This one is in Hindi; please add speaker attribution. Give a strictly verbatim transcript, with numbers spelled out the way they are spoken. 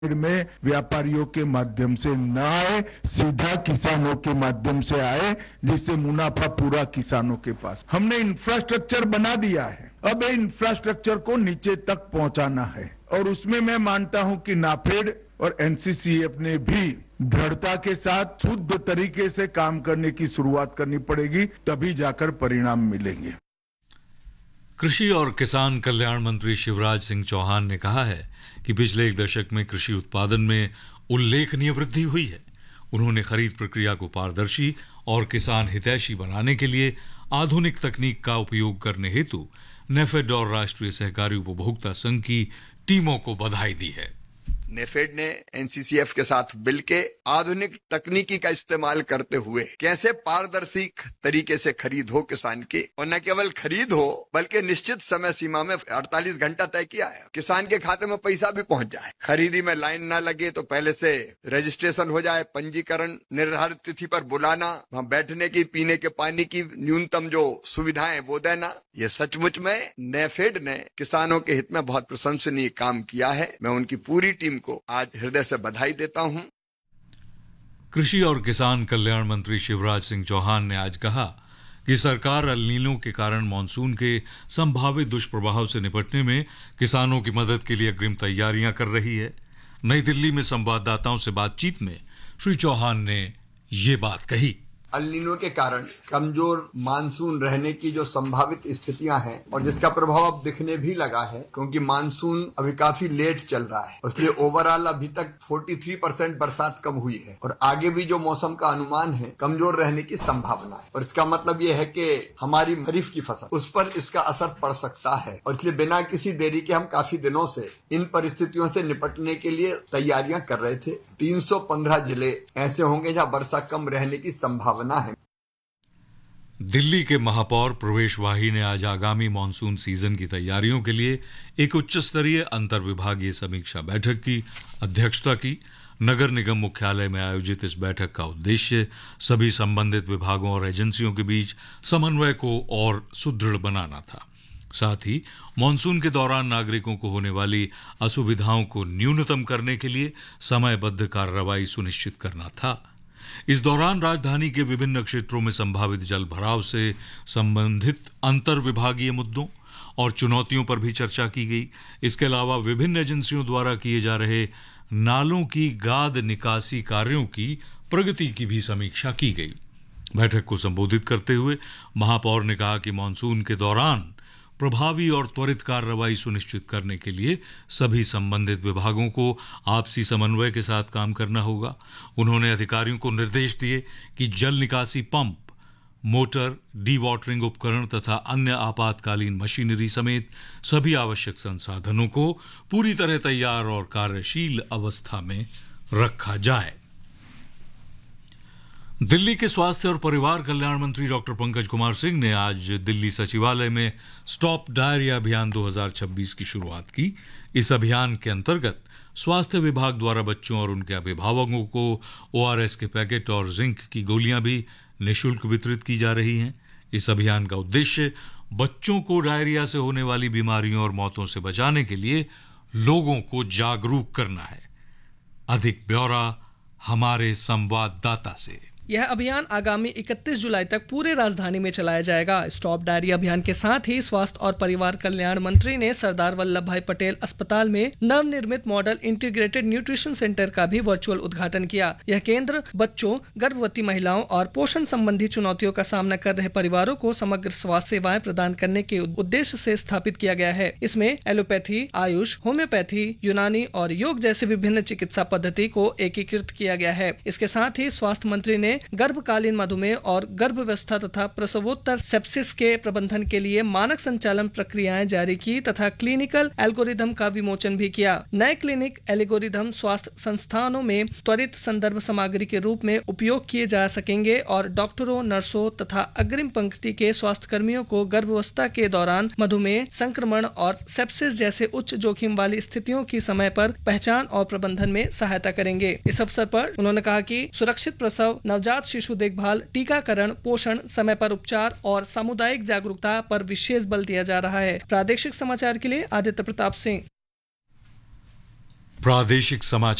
Speaker 1: में व्यापारियों के माध्यम से न आए, सीधा किसानों के माध्यम से आए, जिससे मुनाफा पूरा किसानों के पास। हमने इंफ्रास्ट्रक्चर बना दिया है, अब इंफ्रास्ट्रक्चर को नीचे तक पहुंचाना है और उसमें मैं मानता हूं कि नाफेड और एनसीसीएफ ने भी दृढ़ता के साथ शुद्ध तरीके से काम करने की शुरुआत करनी पड़ेगी, तभी जाकर परिणाम मिलेंगे।
Speaker 2: कृषि और किसान कल्याण मंत्री शिवराज सिंह चौहान ने कहा है कि पिछले एक दशक में कृषि उत्पादन में उल्लेखनीय वृद्धि हुई है। उन्होंने खरीद प्रक्रिया को पारदर्शी और किसान हितैषी बनाने के लिए आधुनिक तकनीक का उपयोग करने हेतु नेफेड और राष्ट्रीय सहकारी उपभोक्ता संघ की टीमों को बधाई दी है।
Speaker 3: नेफेड ने एनसीसीएफ के साथ मिलके आधुनिक तकनीकी का इस्तेमाल करते हुए कैसे पारदर्शी तरीके से खरीद हो किसान की, और न केवल खरीद हो बल्कि निश्चित समय सीमा में अड़तालीस घंटा तय किया है, किसान के खाते में पैसा भी पहुंच जाए, खरीदी में लाइन ना लगे तो पहले से रजिस्ट्रेशन हो जाए, पंजीकरण, निर्धारित तिथि पर बुलाना, वहां बैठने की, पीने के पानी की न्यूनतम जो सुविधाएं वो देना। ये सचमुच में नेफेड ने किसानों के हित में बहुत प्रशंसनीय काम किया है। मैं उनकी पूरी टीम को आज हृदय से बधाई देता हूं।
Speaker 2: कृषि और किसान कल्याण मंत्री शिवराज सिंह चौहान ने आज कहा कि सरकार अल नीनो के कारण मानसून के संभावित दुष्प्रभाव से निपटने में किसानों की मदद के लिए अग्रिम तैयारियां कर रही है। नई दिल्ली में संवाददाताओं से बातचीत में श्री चौहान ने ये बात कही।
Speaker 3: अल नीनो के कारण कमजोर मानसून रहने की जो संभावित स्थितियां हैं और जिसका प्रभाव अब दिखने भी लगा है, क्योंकि मानसून अभी काफी लेट चल रहा है, इसलिए ओवरऑल अभी तक तैंतालीस परसेंट बरसात कम हुई है और आगे भी जो मौसम का अनुमान है कमजोर रहने की संभावना है। और इसका मतलब ये है कि हमारी खरीफ की फसल, उस पर इसका असर पड़ सकता है और इसलिए बिना किसी देरी के हम काफी दिनों से इन परिस्थितियों से निपटने के लिए तैयारियां कर रहे थे। तीन सौ पंद्रह जिले ऐसे होंगे जहां वर्षा कम रहने की संभावना है।
Speaker 2: दिल्ली के महापौर प्रवेश वाही ने आज आगामी मॉनसून सीजन की तैयारियों के लिए एक उच्च स्तरीय अंतर विभागीय समीक्षा बैठक की अध्यक्षता की। नगर निगम मुख्यालय में आयोजित इस बैठक का उद्देश्य सभी संबंधित विभागों और एजेंसियों के बीच समन्वय को और सुदृढ़ बनाना था। साथ ही मॉनसून के दौरान नागरिकों को होने वाली असुविधाओं को न्यूनतम करने के लिए समयबद्ध कार्रवाई सुनिश्चित करना था। इस दौरान राजधानी के विभिन्न क्षेत्रों में संभावित जल भराव से संबंधित अंतर विभागीय मुद्दों और चुनौतियों पर भी चर्चा की गई। इसके अलावा विभिन्न एजेंसियों द्वारा किए जा रहे नालों की गाद निकासी कार्यों की प्रगति की भी समीक्षा की गई। बैठक को संबोधित करते हुए महापौर ने कहा कि मॉनसून के दौरान प्रभावी और त्वरित कार्रवाई सुनिश्चित करने के लिए सभी संबंधित विभागों को आपसी समन्वय के साथ काम करना होगा। उन्होंने अधिकारियों को निर्देश दिए कि जल निकासी पंप, मोटर, डी वाटरिंग उपकरण तथा अन्य आपातकालीन मशीनरी समेत सभी आवश्यक संसाधनों को पूरी तरह तैयार और कार्यशील अवस्था में रखा जाए। दिल्ली के स्वास्थ्य और परिवार कल्याण मंत्री डॉक्टर पंकज कुमार सिंह ने आज दिल्ली सचिवालय में स्टॉप डायरिया अभियान दो हज़ार छब्बीस की शुरुआत की। इस अभियान के अंतर्गत स्वास्थ्य विभाग द्वारा बच्चों और उनके अभिभावकों को ओआरएस के पैकेट और जिंक की गोलियां भी निःशुल्क वितरित की जा रही हैं। इस अभियान का उद्देश्य बच्चों को डायरिया से होने वाली बीमारियों और मौतों से बचाने के लिए लोगों को जागरूक करना है। अधिक ब्यौरा हमारे संवाददाता से।
Speaker 4: यह अभियान आगामी इकतीस जुलाई तक पूरे राजधानी में चलाया जाएगा। स्टॉप डायरिया अभियान के साथ ही स्वास्थ्य और परिवार कल्याण मंत्री ने सरदार वल्लभ भाई पटेल अस्पताल में नवनिर्मित मॉडल इंटीग्रेटेड न्यूट्रिशन सेंटर का भी वर्चुअल उद्घाटन किया। यह केंद्र बच्चों, गर्भवती महिलाओं और पोषण संबंधी चुनौतियों का सामना कर रहे परिवारों को समग्र स्वास्थ्य सेवाएं प्रदान करने के उद्देश्य से स्थापित किया गया है। इसमें एलोपैथी, आयुष, होम्योपैथी, यूनानी और योग जैसे विभिन्न चिकित्सा पद्धति को एकीकृत किया गया है। इसके साथ ही स्वास्थ्य मंत्री ने गर्भकालीन मधुमेह और गर्भावस्था तथा प्रसवोत्तर सेप्सिस के प्रबंधन के लिए मानक संचालन प्रक्रियाएं जारी की तथा क्लिनिकल एल्गोरिदम का विमोचन भी किया। नए क्लिनिक एल्गोरिदम स्वास्थ्य संस्थानों में त्वरित संदर्भ सामग्री के रूप में उपयोग किए जा सकेंगे और डॉक्टरों, नर्सों तथा अग्रिम पंक्ति के स्वास्थ्य कर्मियों को गर्भावस्था के दौरान मधुमेह, संक्रमण और सेप्सिस जैसे उच्च जोखिम वाली स्थितियों की समय पर पहचान और प्रबंधन में सहायता करेंगे। इस अवसर पर उन्होंने कहा कि सुरक्षित प्रसव, नवजात शिशु देखभाल, टीकाकरण, पोषण, समय पर उपचार और सामुदायिक जागरूकता पर विशेष बल दिया जा रहा है। प्रादेशिक समाचार के लिए आदित्य प्रताप सिंह।
Speaker 2: प्रादेशिक समाचार